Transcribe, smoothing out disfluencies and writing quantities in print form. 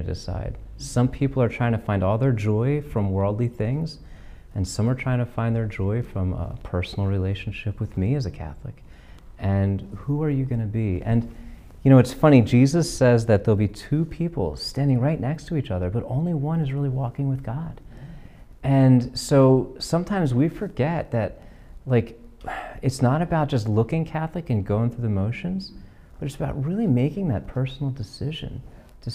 decide. Some people are trying to find all their joy from worldly things, and some are trying to find their joy from a personal relationship with me as a Catholic. And who are you going to be? And you know, it's funny, Jesus says that there'll be two people standing right next to each other, but only one is really walking with God. And so sometimes we forget that, like, it's not about just looking Catholic and going through the motions, but it's about really making that personal decision